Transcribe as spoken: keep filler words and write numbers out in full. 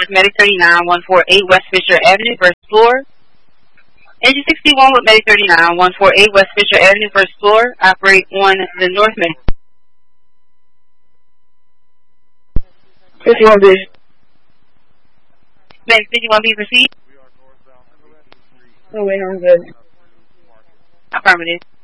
with Medic thirty-nine, one forty-eight West Fisher Avenue, first floor. Engine sixty-one with Medic thirty-nine, one forty-eight West Fisher Avenue, first floor. Operate on the North Main. fifty-one B. Medic fifty-one B, proceed. Oh, wait, I'm good. Affirmative.